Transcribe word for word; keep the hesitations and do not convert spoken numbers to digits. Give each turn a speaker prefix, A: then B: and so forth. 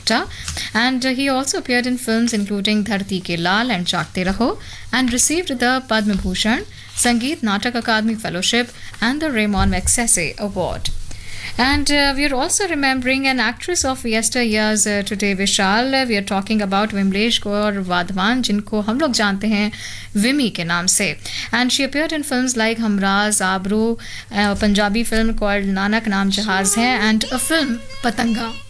A: actor, and uh, he also appeared in films including Dharti Ke Lal and Jaagte Raho, and received the Padma Bhushan, Sangeet Natak Akademi Fellowship, and the Raymond Magsaysay Award. And uh, we are also remembering an actress of yesteryears uh, today, Vishal. We are talking about Vimlesh Kaur Wadhwan, जिनको हम लोग जानते हैं विमी के नाम से. And she appeared in films like Hamraz, Abru, a Punjabi film called Nanak Naam Jahaz Hai, and a film Patanga.